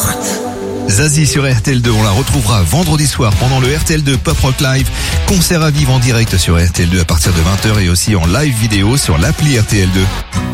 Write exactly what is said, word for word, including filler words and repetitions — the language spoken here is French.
Zazie sur R T L deux, on la retrouvera vendredi soir pendant le R T L deux Pop Rock Live. Concert à vivre en direct sur R T L deux à partir de vingt heures et aussi en live vidéo sur l'appli R T L deux.